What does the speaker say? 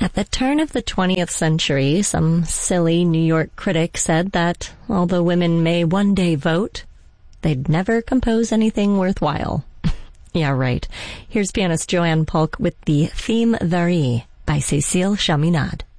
At the turn of the 20th century, some silly New York critic said that although women may one day vote, they'd never compose anything worthwhile. Yeah, right. Here's pianist Joanne Polk with the Theme Varie by Cécile Chaminade.